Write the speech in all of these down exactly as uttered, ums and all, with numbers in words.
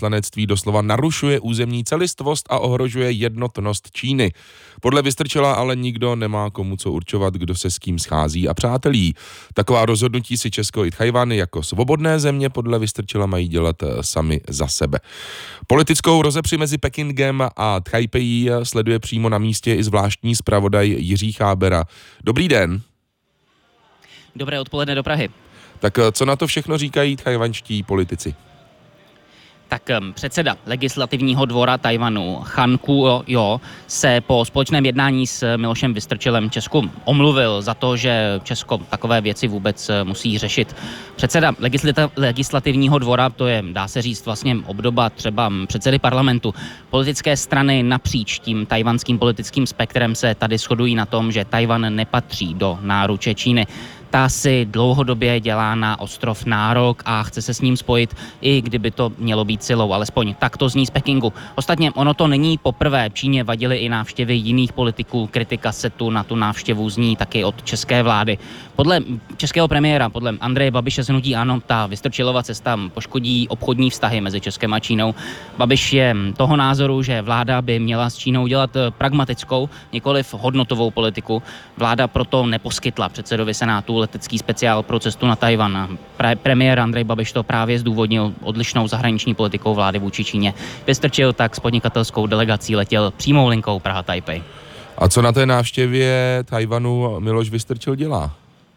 velvyslanectví doslova narušuje územní celistvost a ohrožuje jednotnost Číny. Podle Vystrčila ale nikdo nemá komu co určovat, kdo se s kým schází a přátelí. Taková rozhodnutí si Česko i Tchaj-wan jako svobodné země podle Vystrčila mají dělat sami za sebe. Politickou rozepři mezi Pekingem a Tchaj-Pejí sleduje přímo na místě i zvláštní zpravodaj Jiří Chábera. Dobrý den. Dobré odpoledne do Prahy. Tak co na to všechno říkají tchajwanští politici? Tak předseda legislativního dvora Tchaj-wanu Han Kuo-jo se po společném jednání s Milošem Vystrčilem Česku omluvil za to, že Česko takové věci vůbec musí řešit. Předseda legislativního dvora, to je, dá se říct, vlastně obdoba třeba předsedy parlamentu. Politické strany napříč tím tchajwanským politickým spektrem se tady shodují na tom, že Tchaj-wan nepatří do náruče Číny. Ta si dlouhodobě dělá na ostrov nárok a chce se s ním spojit, i kdyby to mělo být silou, alespoň tak to zní z Pekingu. Ostatně ono to není poprvé, Číně vadily i návštěvy jiných politiků, kritika se tu na tu návštěvu zní taky od české vlády. Podle českého premiéra, podle Andreje Babiše z hnutí ANO, ta Vystrčilova cesta poškodí obchodní vztahy mezi Českem a Čínou. Babiš je toho názoru, že vláda by měla s Čínou dělat pragmatickou, nikoliv hodnotovou politiku. Vláda proto neposkytla předsedovi Senátu letecký speciál pro cestu na Tchaj-wan. Pre- premiér Andrej Babiš to právě zdůvodnil odlišnou zahraniční politikou vlády vůči Číně. Vystrčil tak s podnikatelskou delegací letěl přímou linkou Praha-Taipei. A co na té návštěvě Tchaj-wanu Miloš Vystrčil dělá?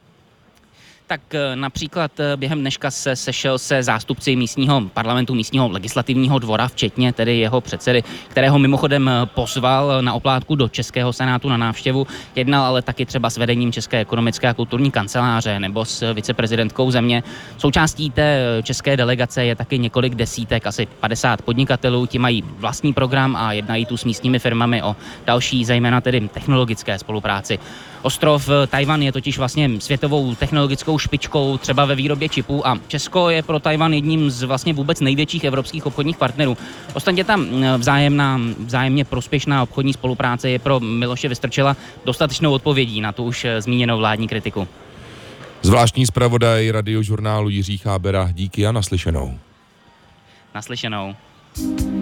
Tak například během dneška se sešel se zástupci místního parlamentu, místního legislativního dvora, včetně tedy jeho předsedy, kterého mimochodem pozval na oplátku do Českého senátu na návštěvu. Jednal ale taky třeba s vedením České ekonomické a kulturní kanceláře nebo s viceprezidentkou země. Součástí té české delegace je taky několik desítek, asi padesát podnikatelů. Ti mají vlastní program a jednají tu s místními firmami o další, zejména tedy technologické spolupráci. Ostrov Tchaj-wan je totiž vlastně světovou technologickou špičkou třeba ve výrobě čipů a Česko je pro Tchaj-wan jedním z vlastně vůbec největších evropských obchodních partnerů. Ostatně tam vzájemná, vzájemně prospěšná obchodní spolupráce je pro Miloše Vystrčila dostatečnou odpovědí na tu už zmíněnou vládní kritiku. Zvláštní zpravodaj Radiožurnálu Jiří Chábera, díky a naslyšenou. Naslyšenou.